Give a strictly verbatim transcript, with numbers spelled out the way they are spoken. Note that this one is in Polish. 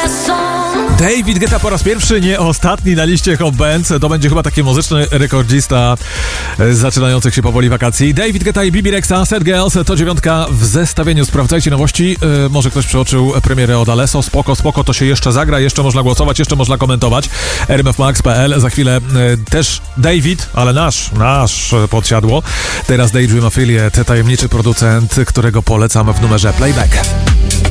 David Guetta po raz pierwszy, nie ostatni na liście Hot Bands. To będzie chyba taki muzyczny rekordzista zaczynających się powoli wakacji. David Guetta i Bibi Rexa, Sad Girls, to dziewiątka w zestawieniu. Sprawdzajcie nowości. Yy, może ktoś przeoczył premierę od Alesso. Spoko, spoko, to się jeszcze zagra, jeszcze można głosować, jeszcze można komentować. r m f max kropka p l. Za chwilę yy, też David, ale nasz, nasz podsiadło. Teraz Daydream Affiliate, tajemniczy producent, którego polecam w numerze Playback.